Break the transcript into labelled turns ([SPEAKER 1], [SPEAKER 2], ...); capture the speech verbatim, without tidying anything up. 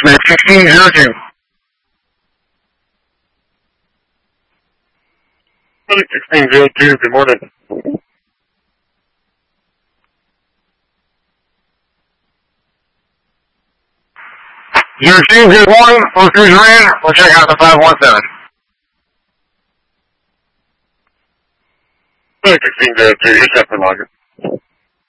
[SPEAKER 1] Map sixteen zero two. sixteen zero two, good morning. zero two zero one, four cruiser in, we'll check out the five one seven. sixteen zero two, you're set for logger.